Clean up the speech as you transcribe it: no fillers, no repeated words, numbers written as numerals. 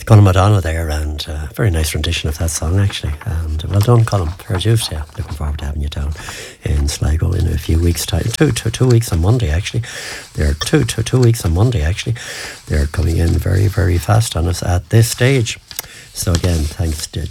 Colin Madonna there, and very nice rendition of that song actually. And well done, Colin. Fair dues, yeah. Looking forward to having you down in Sligo in a few weeks' time. Two weeks on Monday actually. They're 2 weeks on Monday actually. They're coming in very, very fast on us at this stage. So again, thanks to